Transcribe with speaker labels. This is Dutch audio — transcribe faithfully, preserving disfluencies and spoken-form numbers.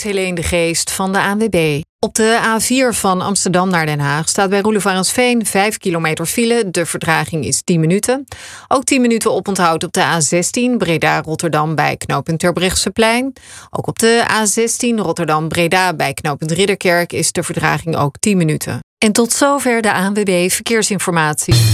Speaker 1: Helene de Geest van de A N W B. Op de A vier van Amsterdam naar Den Haag staat bij Roelevarensveen vijf kilometer file. De vertraging is tien minuten. Ook tien minuten oponthoud op de A zestien Breda-Rotterdam bij knooppunt Terbrechtseplein. Ook op de A zestien Rotterdam-Breda bij knooppunt Ridderkerk is de vertraging ook tien minuten. En tot zover de A N W B Verkeersinformatie.